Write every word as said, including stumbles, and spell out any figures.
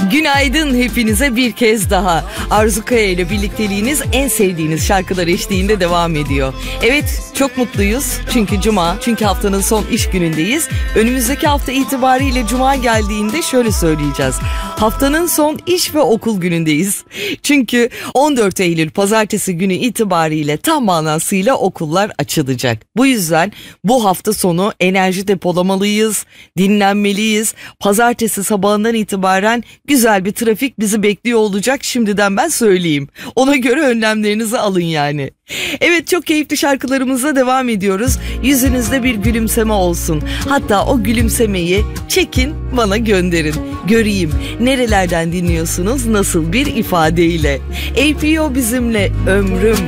Günaydın hepinize bir kez daha. Arzu Kaya ile birlikteliğiniz en sevdiğiniz şarkılar eşliğinde devam ediyor. Evet, çok mutluyuz çünkü Cuma, çünkü haftanın son iş günündeyiz. Önümüzdeki hafta itibariyle Cuma geldiğinde şöyle söyleyeceğiz. Haftanın son iş ve okul günündeyiz. Çünkü on dört Eylül Pazartesi günü itibariyle tam manasıyla okullar açılacak. Bu yüzden bu hafta sonu enerji depolamalıyız, dinlenmeliyiz. Pazartesi sabahından itibaren güzel bir trafik bizi bekliyor olacak, şimdiden ben söyleyeyim. Ona göre önlemlerinizi alın yani. Evet, çok keyifli şarkılarımıza devam ediyoruz. Yüzünüzde bir gülümseme olsun. Hatta o gülümsemeyi çekin, bana gönderin. Göreyim nerelerden dinliyorsunuz, nasıl bir ifadeyle. A P O bizimle, ömrüm